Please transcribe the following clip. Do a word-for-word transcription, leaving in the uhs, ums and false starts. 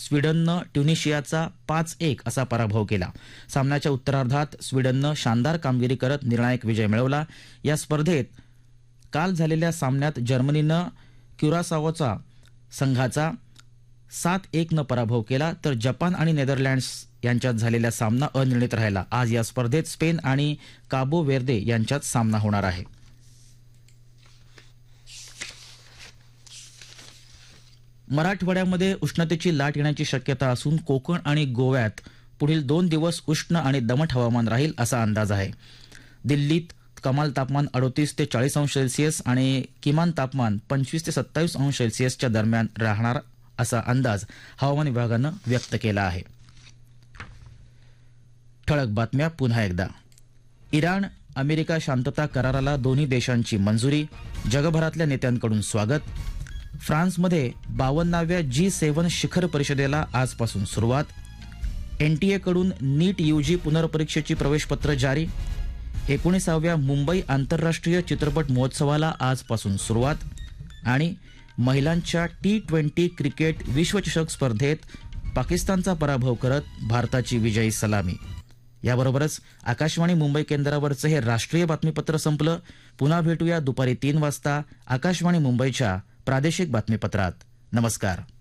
स्वीडननं ट्युनिशियाचा पाच एक असा पराभव केला. सामन्याच्या उत्तरार्धात स्वीडननं शानदार कामगिरी करत निर्णायक विजय मिळवला. या स्पर्धेत काल झालेल्या सामन्यात जर्मनीनं क्युरासाओचा संघाचा सात एक न पराभव केला, तर जपान आणि नेदरलँड्स यांच्यात झालेला सामना अनिर्णित राहिला. आज या स्पर्धेत स्पेन आणि काबो वेर्दे यांच्यात सामना होणार आहे. मराठवाड्यामध्ये उष्णतेची लाट येण्याची शक्यता असून कोकण आणि गोव्यात पुढील दोन दिवस उष्ण आणि दमट हवामान राहील असा अंदाज आहे. दिल्लीत कमाल तापमान अडोतीस ते चाळीस अंश सेल्सिअस आणि किमान तापमान पंचवीस ते सत्तावीस अंश सेल्सिअसच्या दरम्यान राहणार असा अंदाज हवामान विभागानं व्यक्त केला आहे. ठळक बातम्या पुन्हा एकदा. इराण अमेरिका शांतता कराराला दोन्ही देशांची मंजुरी, जगभरातल्या नेत्यांकडून स्वागत. फ्रान्समध्ये बावन्नाव्या जी सेव्हन शिखर परिषदेला आजपासून सुरुवात. एनटीएकडून नीट यूजी पुनर्परीक्षेची प्रवेशपत्र जारी. एकोणीसाव्या मुंबई आंतरराष्ट्रीय चित्रपट महोत्सवाला आजपासून सुरुवात. आणि महिलांच्या टी ट्वेंटी क्रिकेट विश्वचषक स्पर्धेत पाकिस्तानचा पराभव करत भारताची विजयी सलामी. याबरोबरच आकाशवाणी मुंबई केंद्रावरचं हे राष्ट्रीय बातमीपत्र संपलं. पुन्हा भेटूया दुपारी तीन वाजता आकाशवाणी मुंबईच्या प्रादेशिक बातमीपत्रात. नमस्कार.